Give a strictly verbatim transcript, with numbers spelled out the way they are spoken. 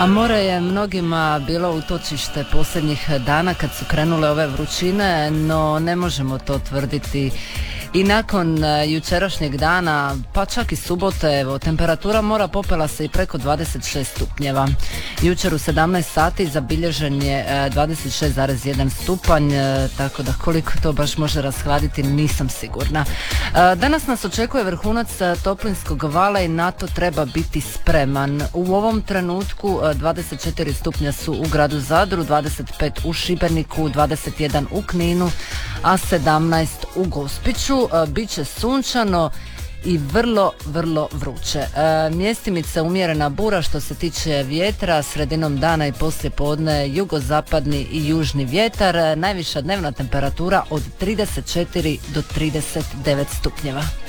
A more je mnogima bilo utočište posljednjih dana kad su krenule ove vrućine, no ne možemo to tvrditi. I nakon jučerašnjeg dana, pa čak i subote, evo, temperatura mora popela se i preko dvadeset šest stupnjeva. Jučer u sedamnaest sati zabilježen je dvadeset šest zarez jedan stupanj, tako da koliko to baš može rashladiti nisam sigurna. Danas nas očekuje vrhunac toplinskog vala i na to treba biti spreman. U ovom trenutku dvadeset četiri stupnja su u gradu Zadru, dvadeset pet u Šibeniku, dvadeset jedan u Kninu, a sedamnaest u Gospiću. Biće sunčano i vrlo, vrlo vruće. E, mjestimice umjerena bura što se tiče vjetra, sredinom dana i poslije podne jugozapadni i južni vjetar, najviša dnevna temperatura od trideset četiri do trideset devet stupnjeva.